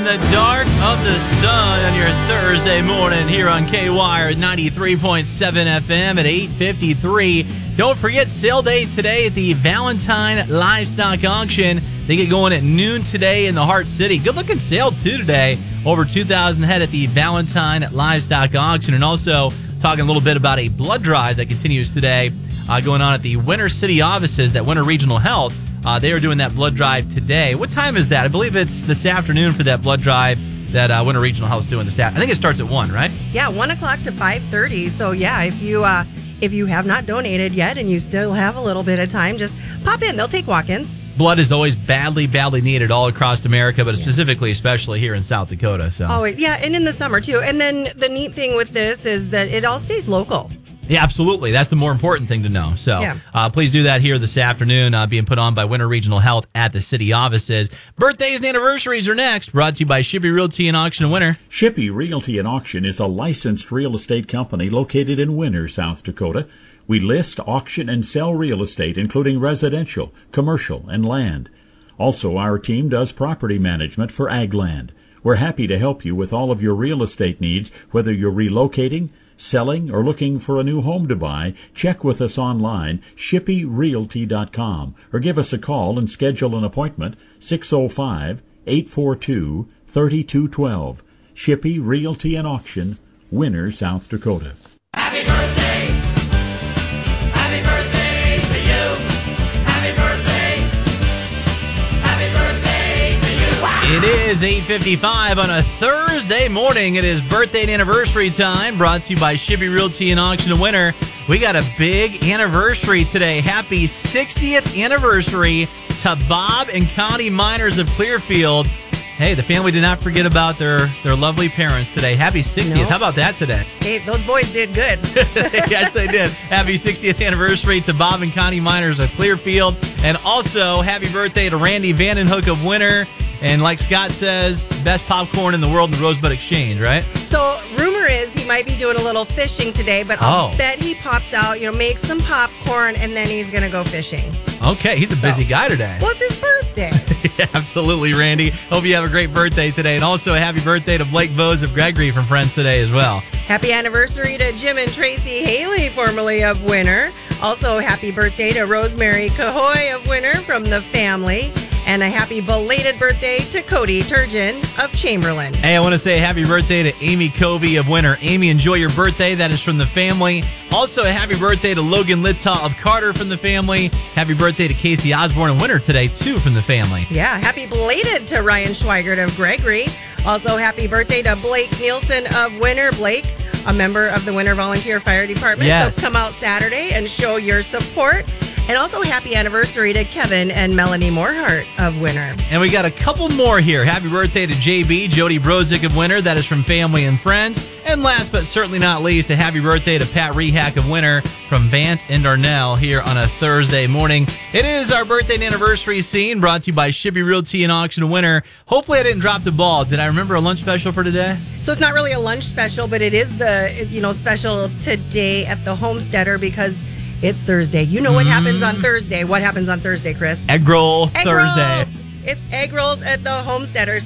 the dark of the sun on your Thursday morning here on KWire 93.7 FM at 8:53. Don't forget sale day today at the Valentine Livestock Auction. They get going at noon today in the Heart City. Good looking sale too today. Over 2,000 head at the Valentine Livestock Auction. And also talking a little bit about a blood drive that continues today going on at the Winter City offices, that Winter Regional Health. They are doing that blood drive today. What time is that? I believe it's this afternoon for that blood drive that Winter Regional Health is doing this afternoon. I think it starts at 1, right? Yeah, 1 o'clock to 5:30. So, yeah, if you have not donated yet and you still have a little bit of time, just pop in. They'll take walk-ins. Blood is always badly needed all across America, but specifically, especially here in South Dakota. So. Oh, yeah, and in the summer, too. And then the neat thing with this is that it all stays local. Yeah, absolutely. That's the more important thing to know. So please do that here this afternoon, being put on by Winter Regional Health at the city offices. Birthdays and anniversaries are next. Brought to you by Shippey Realty and Auction in Winter. Shippey Realty and Auction is a licensed real estate company located in Winter, South Dakota. We list, auction, and sell real estate, including residential, commercial, and land. Also, our team does property management for ag land. We're happy to help you with all of your real estate needs, whether you're relocating, selling, or looking for a new home to buy. Check with us online, shippeyrealty.com, or give us a call and schedule an appointment, 605-842-3212. Shippey Realty and Auction, Winter, South Dakota. Happy birthday! Happy birthday to you! Happy birthday! Happy birthday to you! It is 8:55 on a Thursday morning. It is birthday and anniversary time, brought to you by Shippey Realty and Auction in Winter. We got a big anniversary today. Happy 60th anniversary to Bob and Connie Miners of Clearfield. Hey, the family did not forget about their lovely parents today. Happy 60th. Nope. How about that today? Hey, those boys did good. Yes, they did. Happy 60th anniversary to Bob and Connie Miners of Clearfield. And also, happy birthday to Randy Vandenhoek of Winter. And like Scott says, best popcorn in the world in the Rosebud Exchange, right? So, rumor is he might be doing a little fishing today, but I'll bet he pops out, makes some popcorn, and then he's going to go fishing. Okay, he's a busy guy today. Well, it's his birthday. Yeah, absolutely, Randy. Hope you have a great birthday today. And also a happy birthday to Blake Vose of Gregory from Friends today as well. Happy anniversary to Jim and Tracy Haley, formerly of Winter. Also, happy birthday to Rosemary Cahoy of Winter from the family. And a happy belated birthday to Cody Turgeon of Chamberlain. Hey, I want to say happy birthday to Amy Covey of Winter. Amy, enjoy your birthday. That is from the family. Also, a happy birthday to Logan Litzaw of Carter from the family. Happy birthday to Casey Osborne of Winter today, too, from the family. Yeah, happy belated to Ryan Schweigert of Gregory. Also, happy birthday to Blake Nielsen of Winter. Blake, a member of the Winter Volunteer Fire Department. Yes. So come out Saturday and show your support. And also happy anniversary to Kevin and Melanie Morehart of Winter. And we got a couple more here. Happy birthday to JB, Jody Brozick of Winter. That is from family and friends. And last but certainly not least, a happy birthday to Pat Rehack of Winter from Vance and Darnell here on a Thursday morning. It is our birthday and anniversary scene brought to you by Shippey Realty and Auction in Winter. Hopefully I didn't drop the ball. Did I remember a lunch special for today? So it's not really a lunch special, but it is the special today at the Homesteader because it's Thursday. You know what happens on Thursday. What happens on Thursday, Chris? Egg roll Thursday. Rolls. It's egg rolls at the Homesteader.